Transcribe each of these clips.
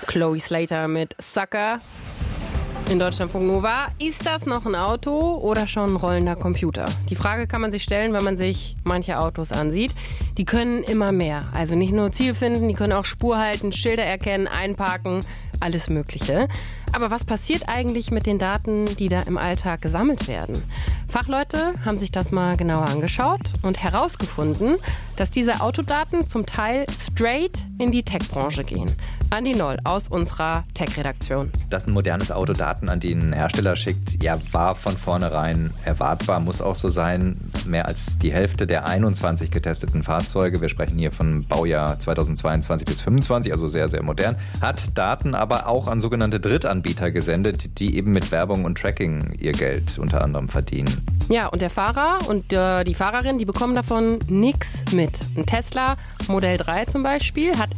Chloe Slater mit Sucker in Deutschlandfunk Nova. Ist das noch ein Auto oder schon ein rollender Computer? Die Frage kann man sich stellen, wenn man sich manche Autos ansieht. Die können immer mehr. Also nicht nur Ziel finden, die können auch Spur halten, Schilder erkennen, einparken, alles Mögliche. Aber was passiert eigentlich mit den Daten, die da im Alltag gesammelt werden? Fachleute haben sich das mal genauer angeschaut und herausgefunden, dass diese Autodaten zum Teil straight in die Tech-Branche gehen. Andi Noll aus unserer Tech-Redaktion. Dass ein modernes Auto Daten an den Hersteller schickt, ja, war von vornherein erwartbar, muss auch so sein. Mehr als die Hälfte der 21 getesteten Fahrzeuge, wir sprechen hier von Baujahr 2022 bis 2025, also sehr, sehr modern, hat Daten aber auch an sogenannte Drittanbieter gesendet, die eben mit Werbung und Tracking ihr Geld unter anderem verdienen. Ja, und der Fahrer und die Fahrerin, die bekommen davon nichts mit. Ein Tesla Modell 3 zum Beispiel hat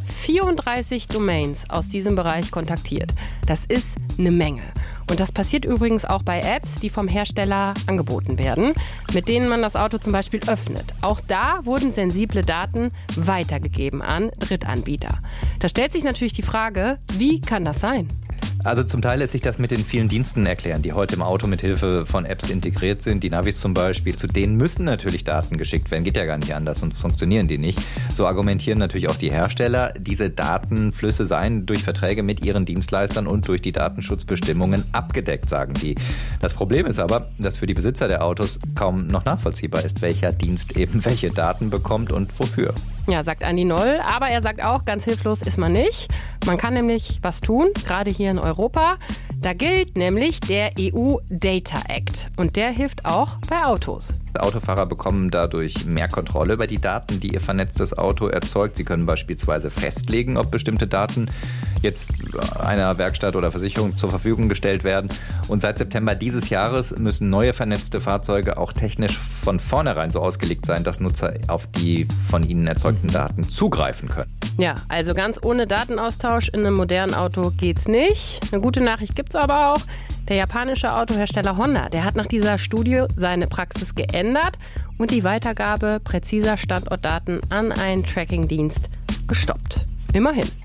34 Domains aus diesem Bereich kontaktiert. Das ist eine Menge. Und das passiert übrigens auch bei Apps, die vom Hersteller angeboten werden, mit denen man das Auto zum Beispiel öffnet. Auch da wurden sensible Daten weitergegeben an Drittanbieter. Da stellt sich natürlich die Frage, wie kann das sein? Also zum Teil lässt sich das mit den vielen Diensten erklären, die heute im Auto mit Hilfe von Apps integriert sind. Die Navis zum Beispiel, zu denen müssen natürlich Daten geschickt werden. Geht ja gar nicht anders, sonst funktionieren die nicht. So argumentieren natürlich auch die Hersteller. Diese Datenflüsse seien durch Verträge mit ihren Dienstleistern und durch die Datenschutzbestimmungen abgedeckt, sagen die. Das Problem ist aber, dass für die Besitzer der Autos kaum noch nachvollziehbar ist, welcher Dienst eben welche Daten bekommt und wofür. Ja, sagt Andi Noll. Aber er sagt auch, ganz hilflos ist man nicht. Man kann nämlich was tun, gerade hier in Europa. Da gilt nämlich der EU Data Act. Und der hilft auch bei Autos. Autofahrer bekommen dadurch mehr Kontrolle über die Daten, die ihr vernetztes Auto erzeugt. Sie können beispielsweise festlegen, ob bestimmte Daten jetzt einer Werkstatt oder Versicherung zur Verfügung gestellt werden. Und seit September dieses Jahres müssen neue vernetzte Fahrzeuge auch technisch von vornherein so ausgelegt sein, dass Nutzer auf die von ihnen erzeugten Daten zugreifen können. Ja, also ganz ohne Datenaustausch in einem modernen Auto geht's nicht. Eine gute Nachricht gibt's aber auch. Der japanische Autohersteller Honda, der hat nach dieser Studie seine Praxis geändert und die Weitergabe präziser Standortdaten an einen Trackingdienst gestoppt. Immerhin.